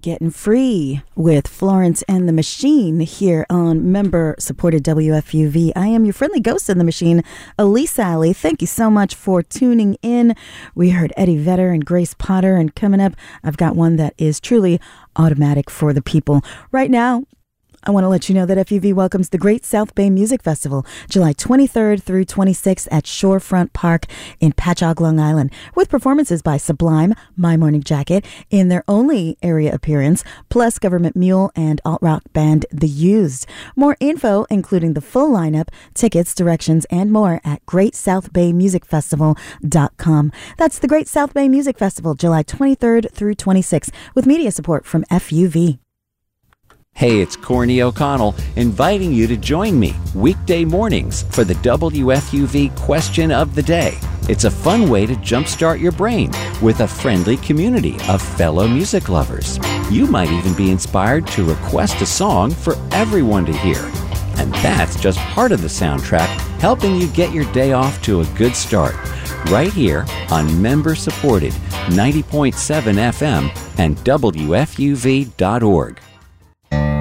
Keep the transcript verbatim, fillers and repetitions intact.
Getting Free with Florence and the Machine here on member-supported W F U V. I am your friendly ghost in the machine, Elise Alley. Thank you so much for tuning in. We heard Eddie Vedder and Grace Potter, and coming up, I've got one that is truly automatic for the people. Right now, I want to let you know that F U V welcomes the Great South Bay Music Festival, July twenty-third through twenty-sixth at Shorefront Park in Patchogue, Long Island, with performances by Sublime, My Morning Jacket, in their only area appearance, plus Government Mule and alt-rock band The Used. More info, including the full lineup, tickets, directions, and more at great south bay music festival dot com. That's the Great South Bay Music Festival, July twenty-third through twenty-sixth, with media support from F U V. Hey, it's Corny O'Connell inviting you to join me weekday mornings for the W F U V Question of the Day. It's a fun way to jumpstart your brain with a friendly community of fellow music lovers. You might even be inspired to request a song for everyone to hear. And that's just part of the soundtrack, helping you get your day off to a good start. Right here on member-supported ninety point seven F M and W F U V dot org.